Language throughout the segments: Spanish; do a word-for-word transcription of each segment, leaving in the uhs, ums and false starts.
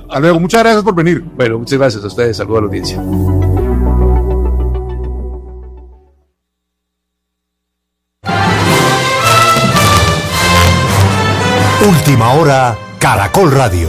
Hasta luego, muchas gracias por venir. Bueno, muchas gracias a ustedes, saludos a la audiencia. Última hora, Caracol Radio.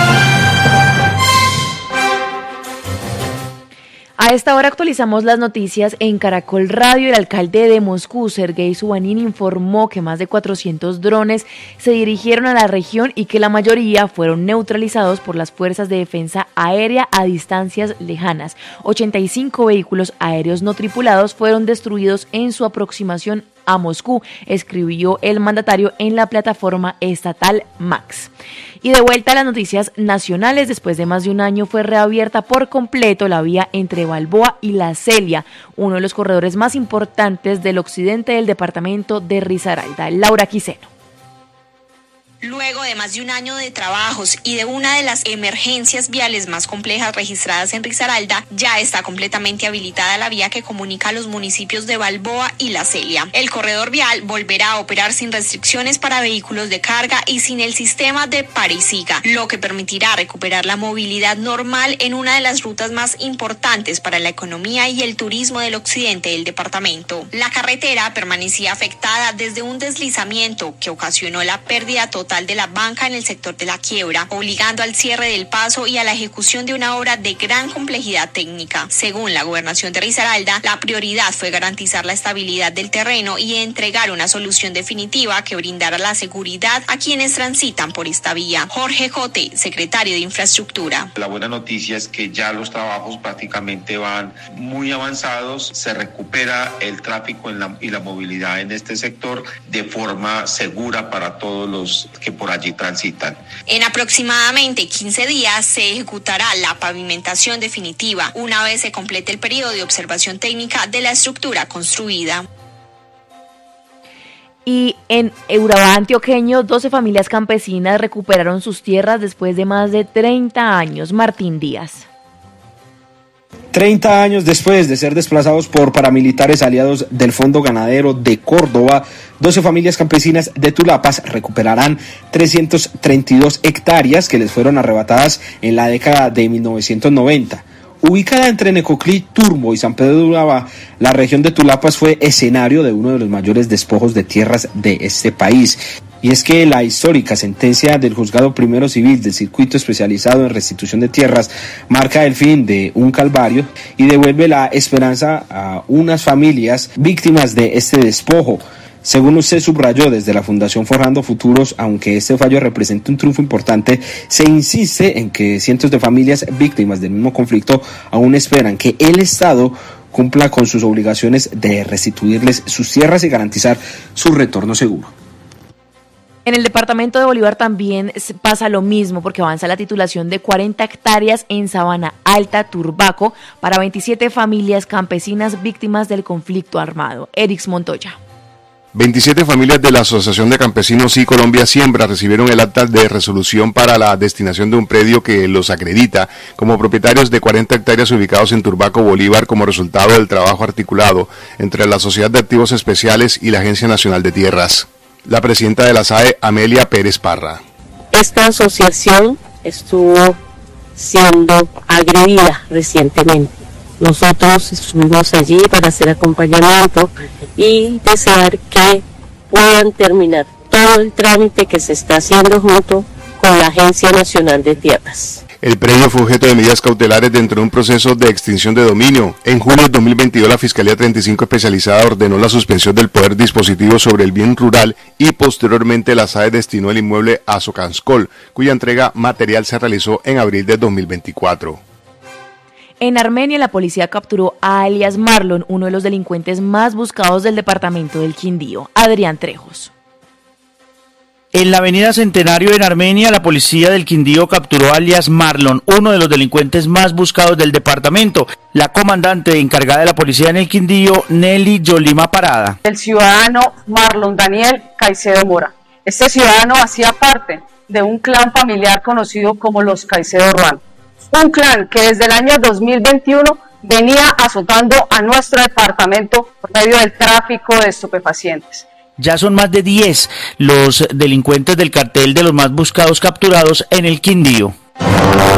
A esta hora actualizamos las noticias en Caracol Radio. El alcalde de Moscú, Sergei Subanin, informó que más de cuatrocientos drones se dirigieron a la región y que la mayoría fueron neutralizados por las fuerzas de defensa aérea a distancias lejanas. ochenta y cinco vehículos aéreos no tripulados fueron destruidos en su aproximación a Moscú, escribió el mandatario en la plataforma estatal Max. Y de vuelta a las noticias nacionales, después de más de un año fue reabierta por completo la vía entre Balboa y La Celia, uno de los corredores más importantes del occidente del departamento de Risaralda. Laura Quiseno. Luego de más de un año de trabajos y de una de las emergencias viales más complejas registradas en Risaralda, ya está completamente habilitada la vía que comunica a los municipios de Balboa y La Celia. El corredor vial volverá a operar sin restricciones para vehículos de carga y sin el sistema de pare y siga, lo que permitirá recuperar la movilidad normal en una de las rutas más importantes para la economía y el turismo del occidente del departamento. La carretera permanecía afectada desde un deslizamiento que ocasionó la pérdida total de la banca en el sector de la quiebra, obligando al cierre del paso y a la ejecución de una obra de gran complejidad técnica. Según la gobernación de Risaralda, la prioridad fue garantizar la estabilidad del terreno y entregar una solución definitiva que brindara la seguridad a quienes transitan por esta vía. Jorge Jote, secretario de Infraestructura. La buena noticia es que ya los trabajos prácticamente van muy avanzados, se recupera el tráfico en la, y la movilidad en este sector de forma segura para todos los que por allí transitan. En aproximadamente quince días se ejecutará la pavimentación definitiva, una vez se complete el periodo de observación técnica de la estructura construida. Y en Urabá antioqueño, doce familias campesinas recuperaron sus tierras después de más de treinta años. Martín Díaz. treinta años después de ser desplazados por paramilitares aliados del Fondo Ganadero de Córdoba, doce familias campesinas de Tulapas recuperarán trescientas treinta y dos hectáreas que les fueron arrebatadas en la década de mil novecientos noventa. Ubicada entre Necoclí, Turbo y San Pedro de Urabá, la región de Tulapas fue escenario de uno de los mayores despojos de tierras de este país. Y es que la histórica sentencia del Juzgado Primero Civil del Circuito Especializado en Restitución de Tierras marca el fin de un calvario y devuelve la esperanza a unas familias víctimas de este despojo. Según usted subrayó desde la Fundación Forjando Futuros, aunque este fallo representa un triunfo importante, se insiste en que cientos de familias víctimas del mismo conflicto aún esperan que el Estado cumpla con sus obligaciones de restituirles sus tierras y garantizar su retorno seguro. En el departamento de Bolívar también pasa lo mismo porque avanza la titulación de cuarenta hectáreas en Sabana Alta, Turbaco, para veintisiete familias campesinas víctimas del conflicto armado. Erix Montoya. veintisiete familias de la Asociación de Campesinos y Colombia Siembra recibieron el acta de resolución para la destinación de un predio que los acredita como propietarios de cuarenta hectáreas ubicados en Turbaco, Bolívar, como resultado del trabajo articulado entre la Sociedad de Activos Especiales y la Agencia Nacional de Tierras. La presidenta de la S A E, Amelia Pérez Parra. Esta asociación estuvo siendo agredida recientemente. Nosotros estuvimos allí para hacer acompañamiento y desear que puedan terminar todo el trámite que se está haciendo junto con la Agencia Nacional de Tierras. El predio fue objeto de medidas cautelares dentro de un proceso de extinción de dominio. En julio de dos mil veintidós, la Fiscalía treinta y cinco especializada ordenó la suspensión del poder dispositivo sobre el bien rural y posteriormente la S A E destinó el inmueble a Socanscol, cuya entrega material se realizó en abril de dos mil veinticuatro. En Armenia, la policía capturó a alias Marlon, uno de los delincuentes más buscados del departamento del Quindío. Adrián Trejos. En la avenida Centenario en Armenia, la policía del Quindío capturó a alias Marlon, uno de los delincuentes más buscados del departamento. La comandante encargada de la policía en el Quindío, Nelly Yolima Parada. El ciudadano Marlon Daniel Caicedo Mora. Este ciudadano hacía parte de un clan familiar conocido como los Caicedo Ruan. Un clan que desde el año dos mil veintiuno venía azotando a nuestro departamento por medio del tráfico de estupefacientes. Ya son más de diez los delincuentes del cartel de los más buscados capturados en el Quindío.